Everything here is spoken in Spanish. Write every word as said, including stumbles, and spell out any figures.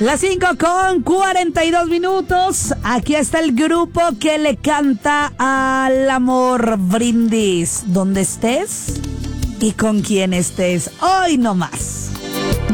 Las cinco con cuarenta y dos minutos. Aquí está el grupo que le canta al amor. Brindis, donde estés y con quien estés. Hoy no más.